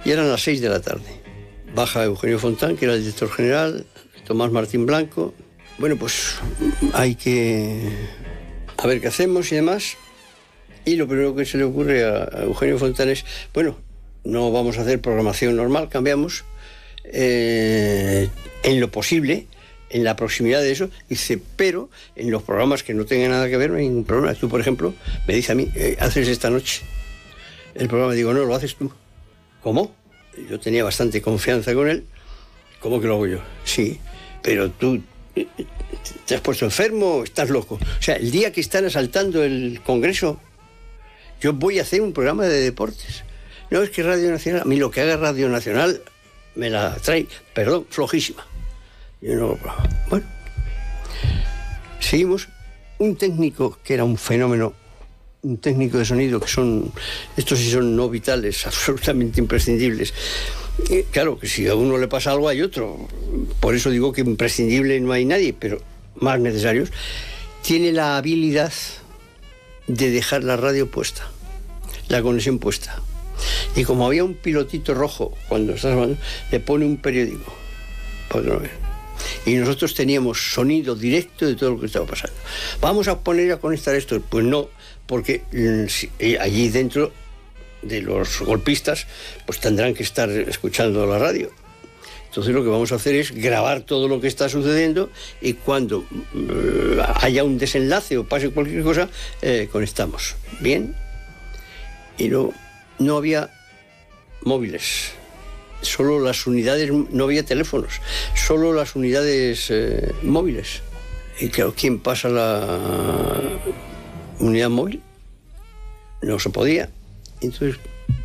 Y eran las 6 de la tarde. Baja Eugenio Fontán, que era el director general, Tomás Martín Blanco. Bueno, pues hay que... a ver qué hacemos y demás. Y lo primero que se le ocurre a Eugenio Fontán es, bueno, no vamos a hacer programación normal, cambiamos. En lo posible, en la proximidad de eso, dice, pero en los programas que no tengan nada que ver no hay ningún problema. Tú, por ejemplo, me dices a mí, ¿haces esta noche el programa? Digo, no, lo haces tú. ¿Cómo? Yo tenía bastante confianza con él. ¿Cómo que lo hago yo? Sí, pero tú te has puesto enfermo, estás loco. O sea, el día que están asaltando el Congreso, yo voy a hacer un programa de deportes. No, es que Radio Nacional, a mí lo que haga Radio Nacional me la trae, perdón, flojísima. Yo no, bueno, seguimos. Un técnico que era un fenómeno, un técnico de sonido, que son, estos sí son no vitales, absolutamente imprescindibles. Claro que si a uno le pasa algo hay otro, por eso digo que imprescindible no hay nadie, pero más necesarios. Tiene la habilidad de dejar la radio puesta, la conexión puesta. Y como había un pilotito rojo cuando estás hablando, le pone un periódico para que lo vean. Y nosotros teníamos sonido directo de todo lo que estaba pasando. Vamos a conectar esto. Pues no, porque allí dentro de los golpistas pues tendrán que estar escuchando la radio. Entonces lo que vamos a hacer es grabar todo lo que está sucediendo y cuando haya un desenlace o pase cualquier cosa, conectamos. Bien. Y no había móviles, solo las unidades, no había teléfonos, solo las unidades móviles. Y claro, ¿quién pasa la unidad móvil? No se podía. Entonces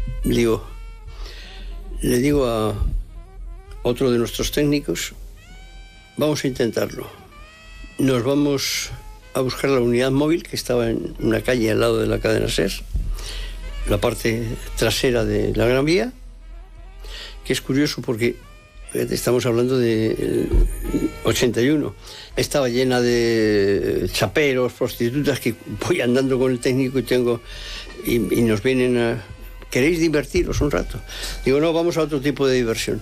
le digo a otro de nuestros técnicos, vamos a intentarlo. Nos vamos a buscar la unidad móvil que estaba en una calle al lado de la cadena SER, la parte trasera de la Gran Vía, que es curioso porque estamos hablando de 81. Estaba llena de chaperos, prostitutas, que voy andando con el técnico y nos vienen a... ¿Queréis divertiros un rato? Digo, no, vamos a otro tipo de diversión.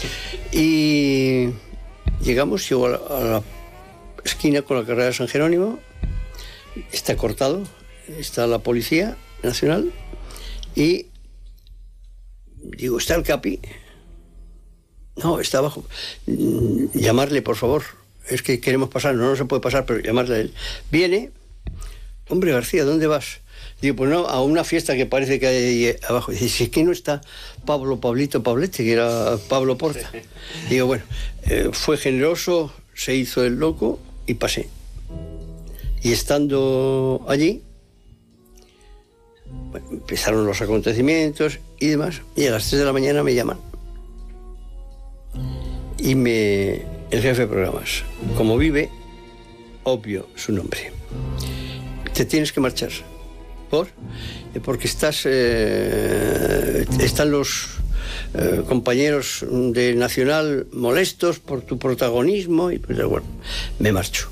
Y llegamos, llego a la esquina con la carrera de San Jerónimo, está cortado, está la Policía Nacional, y digo, ¿está el Capi? No, está abajo. Llamarle, por favor. Es que queremos pasar. No se puede pasar, pero llamarle a él. Viene. Hombre, García, ¿dónde vas? Digo, pues no, a una fiesta que parece que hay ahí abajo. Dice, si es que no está Pablete, que era Pablo Porta. Digo, bueno, fue generoso, se hizo el loco y pasé. Y estando allí, bueno, empezaron los acontecimientos y demás, y a las 3 de la mañana me llaman. Y el jefe de programas, como vive, obvio su nombre. Te tienes que marchar. ¿Por? Porque están los compañeros de Nacional molestos por tu protagonismo, y pues bueno, me marcho.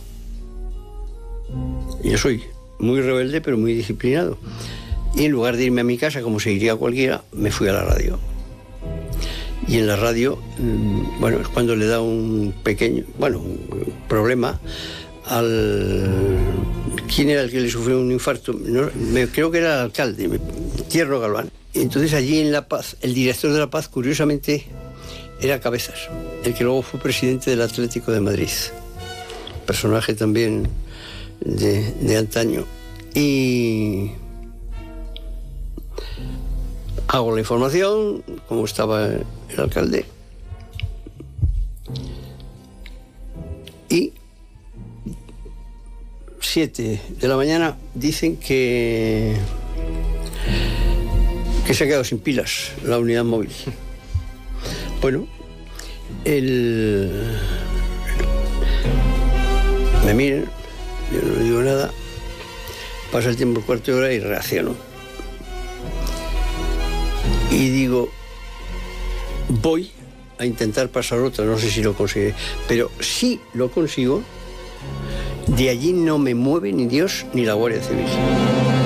Yo soy muy rebelde, pero muy disciplinado. Y en lugar de irme a mi casa, como se iría cualquiera, me fui a la radio. Y en la radio, bueno, es cuando le da un problema al... ¿Quién era el que le sufrió un infarto? No, creo que era el alcalde, Tierno Galván. Y entonces allí en La Paz, el director de La Paz, curiosamente, era Cabezas, el que luego fue presidente del Atlético de Madrid. Personaje también de antaño. Y hago la información, como estaba el alcalde, y 7 de la mañana dicen que se ha quedado sin pilas la unidad móvil. Bueno, me miran, yo no digo nada, pasa el tiempo, cuarto de hora, y reacciono. Y digo, voy a intentar pasar otra, no sé si lo conseguiré, pero si lo consigo, de allí no me mueve ni Dios ni la Guardia Civil.